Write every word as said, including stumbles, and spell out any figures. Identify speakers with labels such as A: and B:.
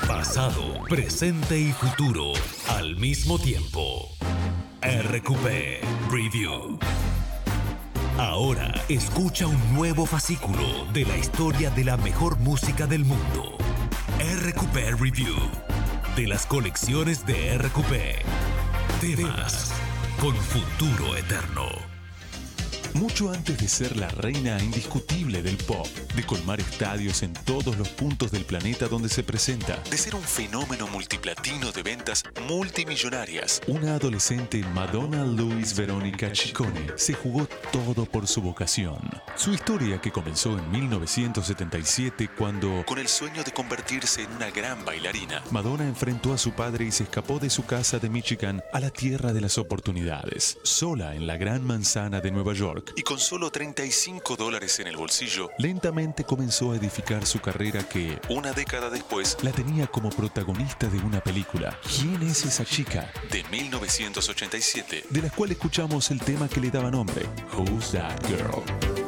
A: Pasado, presente y futuro al mismo tiempo. R Q P Review. Ahora escucha un nuevo fascículo de la historia de la mejor música del mundo. R Q P Review. De las colecciones de R Q P. Temas con futuro eterno.
B: Mucho antes de ser la reina indiscutible del pop, de colmar estadios en todos los puntos del planeta donde se presenta, de ser un fenómeno multiplatino de ventas multimillonarias, una adolescente Madonna Louise Veronica Ciccone se jugó todo por su vocación. Su historia, que comenzó en mil novecientos setenta y siete cuando, con el sueño de convertirse en una gran bailarina, Madonna enfrentó a su padre y se escapó de su casa de Michigan a la tierra de las oportunidades, sola en la gran manzana de Nueva York. Y con solo treinta y cinco dólares en el bolsillo, lentamente comenzó a edificar su carrera que, una década después, la tenía como protagonista de una película. ¿Quién es esa chica? De mil novecientos ochenta y siete, de la cual escuchamos el tema que le daba nombre, Who's That Girl?